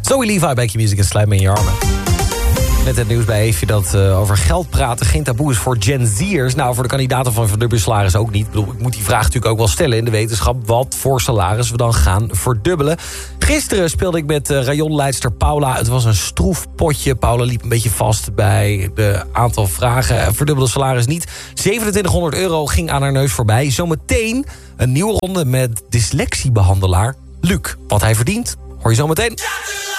Zoe Levi bij Q-Music en Slijm in je armen. Met het nieuws bij Eefje dat over geld praten geen taboe is voor Gen Z'ers. Nou, voor de kandidaten van verdubbelen salaris ook niet. Ik moet die vraag natuurlijk ook wel stellen in de wetenschap, wat voor salaris we dan gaan verdubbelen. Gisteren speelde ik met rayonleidster Paula. Het was een stroef potje. Paula liep een beetje vast bij de aantal vragen. Verdubbelde salaris niet. €2700 ging aan haar neus voorbij. Zometeen een nieuwe ronde met dyslexiebehandelaar Luc. Wat hij verdient, hoor je zometeen.